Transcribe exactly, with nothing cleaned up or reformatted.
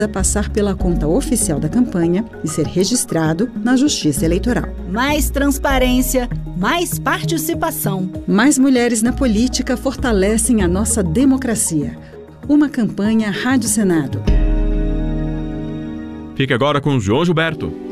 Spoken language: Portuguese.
passar pela conta oficial da campanha e ser registrado na Justiça Eleitoral. Mais transparência, mais participação. Mais mulheres na política fortalecem a nossa democracia. Uma campanha Rádio Senado. Fique agora com João Gilberto.